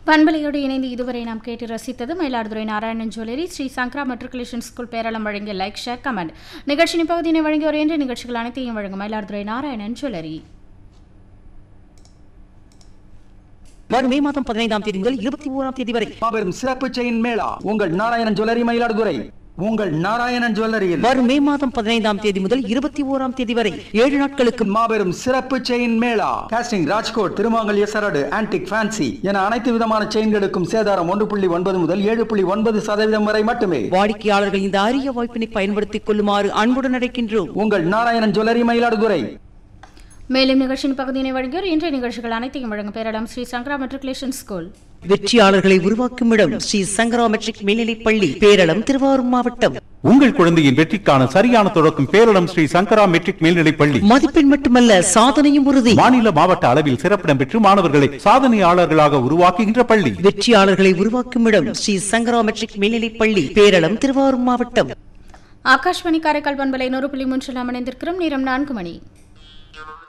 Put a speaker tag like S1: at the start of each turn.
S1: பண்பலையோடு இணைந்து இதுவரை நாம் கேட்டு ரசித்தது மயிலாடுதுறை நாராயணன் ஜுவல்லரி ஸ்ரீ சங்கரா மெட்ரிகுலேஷன் ஸ்கூல் பேரளம் வழங்கிய லைக் ஷேர் கமெண்ட் நிகழ்ச்சியின் பகுதியினை வழங்கியோர் என்ற நிகழ்ச்சிகள் அனைத்தையும் வழங்கும் மயிலாடுதுறை நாராயணன் ஜுவல்லரி.
S2: வரும் மே மாதம் 15ஆம் தேதி முதல் 21ஆம் தேதி வரை
S3: மாபெரும் சிறப்பு செயின் மேளா உங்கள் நாராயணன் ஜுவல்லரி மயிலாடுதுறை. உங்கள் நாராயணன் ஜுவல்லரியில்
S2: வரும் மே மாதம் 15ஆம் தேதி முதல் 21ஆம் தேதி வரை 7 நாட்களுக்கு
S3: மாபெரும் சிறப்பு செயின் மேளா. காஸ்டிங், ராஜ்கோட், திருமாங்கல்ய சரடு, ஆன்டிக், ஃபேன்சி என அனைத்து விதமான செயின்களுக்கும் சேதாரம் 1.9 முதல் 7.9% வரை மட்டுமே.
S2: வாடிக்கையாளர்கள் இந்த அரிய வாய்ப்பினை பயன்படுத்திக் கொள்ளுமாறு அன்புடன் அழைக்கின்றோம்.
S3: உங்கள் நாராயணன் ஜுவல்லரி மயிலாடுதுறை.
S1: மேலும் நிகழ்ச்சியின் பகுதியினை வழங்கியோர் இன்றைய நிகழ்ச்சிகள் அனைத்தையும் வழங்கும் பேரளம் ஸ்ரீ சங்கரா மெட்ரிகுலேஷன் ஸ்கூல்.
S2: வெற்றியாளர்களை உருவாக்கும் இடம் ஸ்ரீ சங்கரா மெட்ரிக் மேல்நிலைப் பள்ளி, பேரளம், திருவாரூர் மாவட்டம்.
S4: உங்கள் குழந்தையின் வெற்றிக்கான சரியான தொடக்கம் பேரளம் ஸ்ரீ சங்கரா மெட்ரிக் மேல்நிலைப் பள்ளி.
S2: மதிப்பெண் மட்டுமல்ல, சாதனையும் உறுதி.
S4: மாநில மாவட்ட அளவில் சிறப்பிடம் பெற்று மாணவர்களை சாதனையாளர்களாக உருவாக்குகின்ற பள்ளி.
S2: வெற்றியாளர்களை உருவாக்கும் இடம் ஸ்ரீ சங்கரா மெட்ரிக் மேல்நிலைப் பள்ளி, பேரளம், திருவாரூர் மாவட்டம்.
S1: ஆகாஷ்வாணி காரைக்கால் பண்பலை 100.3 நாம் இணைந்திருக்கிறோம். நேரம் 4 மணி.